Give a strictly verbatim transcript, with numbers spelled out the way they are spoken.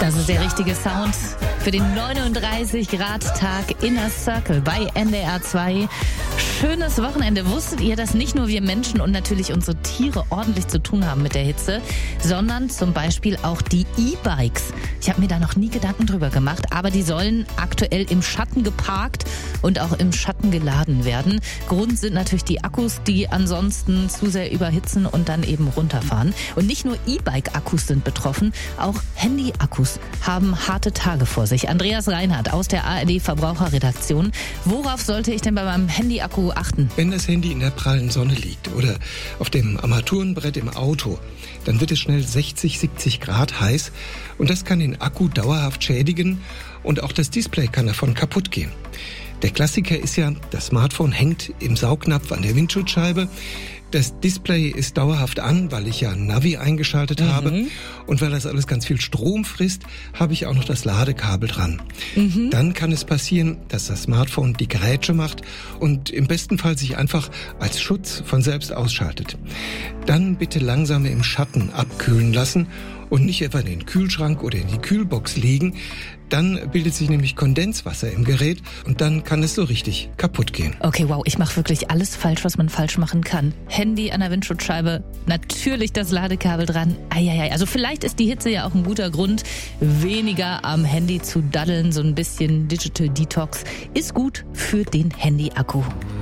Das ist der richtige Sound für den neununddreißig Grad Tag Inner Circle bei N D R zwei. Schönes Wochenende. Wusstet ihr, dass nicht nur wir Menschen und natürlich unsere Tiere ordentlich zu tun haben mit der Hitze, sondern zum Beispiel auch die E-Bikes? Ich habe mir da noch nie Gedanken drüber gemacht, aber die sollen aktuell im Schatten geparkt und auch im Schatten geladen werden. Grund sind natürlich die Akkus, die ansonsten zu sehr überhitzen und dann eben runterfahren. Und nicht nur E-Bike-Akkus sind betroffen, auch Handy-Akkus haben harte Tage vor sich. Andreas Reinhardt aus der A R D-Verbraucherredaktion. Worauf sollte ich denn bei meinem Handy-Akku achten? Wenn das Handy in der prallen Sonne liegt oder auf dem Armaturenbrett im Auto, dann wird es schnell sechzig, siebzig Grad heiß und das kann den Akku dauerhaft schädigen und auch das Display kann davon kaputt gehen. Der Klassiker ist ja, das Smartphone hängt im Saugnapf an der Windschutzscheibe. Das Display ist dauerhaft an, weil ich ja Navi eingeschaltet mhm. habe. Und weil das alles ganz viel Strom frisst, habe ich auch noch das Ladekabel dran. Mhm. Dann kann es passieren, dass das Smartphone die Grätsche macht und im besten Fall sich einfach als Schutz von selbst ausschaltet. Dann bitte langsam im Schatten abkühlen lassen und nicht etwa in den Kühlschrank oder in die Kühlbox legen. Dann bildet sich nämlich Kondenswasser im Gerät und dann kann es so richtig kaputt gehen. Okay, wow, ich mache wirklich alles falsch, was man falsch machen kann. Handy an der Windschutzscheibe, natürlich das Ladekabel dran. Eieiei, also vielleicht ist die Hitze ja auch ein guter Grund, weniger am Handy zu daddeln. So ein bisschen Digital Detox ist gut für den Handy-Akku.